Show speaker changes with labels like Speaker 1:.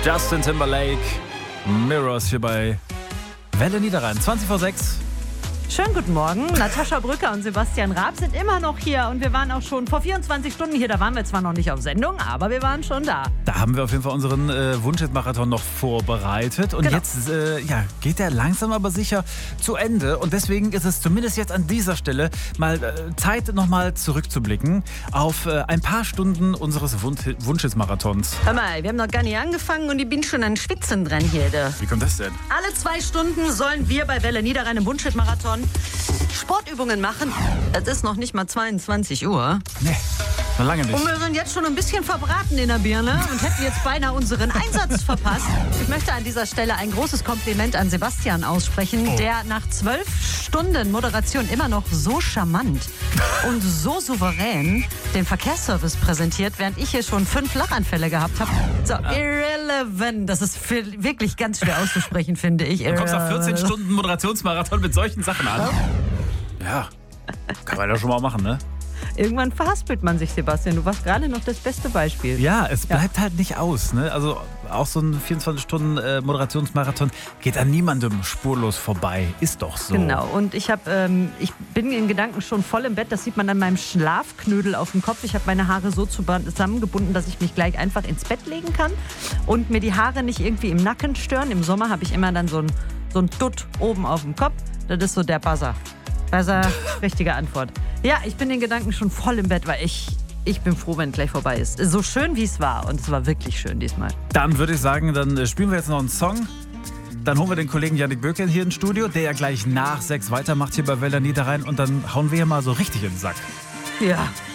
Speaker 1: Justin Timberlake, Mirrors hier bei Welle Niederrhein. 20 vor 6.
Speaker 2: Schönen guten Morgen. Natascha Brücker und Sebastian Raab sind immer noch hier und wir waren auch schon vor 24 Stunden hier. Da waren wir zwar noch nicht auf Sendung, aber wir waren schon da.
Speaker 1: Da haben wir auf jeden Fall unseren Wunschhit-Marathon noch vorbereitet. Und jetzt geht der langsam aber sicher zu Ende. Und deswegen ist es zumindest jetzt an dieser Stelle mal Zeit, nochmal zurückzublicken auf ein paar Stunden unseres Wunschhit-Marathons.
Speaker 2: Hör mal, wir haben noch gar nicht angefangen und ich bin schon an Schwitzen dran hier.
Speaker 1: Wie kommt das denn?
Speaker 2: Alle 2 Stunden sollen wir bei Welle Niederrhein im Wunschhit-Marathon Sportübungen machen. Es ist noch nicht mal 22 Uhr.
Speaker 1: Nee, noch lange nicht.
Speaker 2: Und wir sind jetzt schon ein bisschen verbraten in der Birne und hätten jetzt beinahe unseren Einsatz verpasst. Ich möchte an dieser Stelle ein großes Kompliment an Sebastian aussprechen, der nach 12 Stunden Moderation immer noch so charmant und so souverän den Verkehrsservice präsentiert, während ich hier schon 5 Lachanfälle gehabt habe. So, irrelevant. Das ist wirklich ganz schwer auszusprechen, finde ich.
Speaker 1: Du kommst nach 14 Stunden Moderationsmarathon mit solchen Sachen an. Ja, kann man ja schon mal machen, ne?
Speaker 2: Irgendwann verhaspelt man sich, Sebastian. Du warst gerade noch das beste Beispiel.
Speaker 1: Ja, es bleibt halt nicht aus, ne? Also auch so ein 24-Stunden-Moderationsmarathon geht an niemandem spurlos vorbei. Ist doch so.
Speaker 2: Genau. Und ich bin in Gedanken schon voll im Bett. Das sieht man an meinem Schlafknödel auf dem Kopf. Ich habe meine Haare so zusammengebunden, dass ich mich gleich einfach ins Bett legen kann und mir die Haare nicht irgendwie im Nacken stören. Im Sommer habe ich immer dann so ein Dutt oben auf dem Kopf. Das ist so der Buzzer. Buzzer, richtige Antwort. Ja, ich bin in Gedanken schon voll im Bett, weil ich bin froh, wenn es gleich vorbei ist. So schön, wie es war. Und es war wirklich schön diesmal.
Speaker 1: Dann würde ich sagen, dann spielen wir jetzt noch einen Song. Dann holen wir den Kollegen Yannick Böckchen hier ins Studio, der ja gleich nach 6 weitermacht hier bei Welle Niederrhein. Und dann hauen wir hier mal so richtig in den Sack.
Speaker 2: Ja.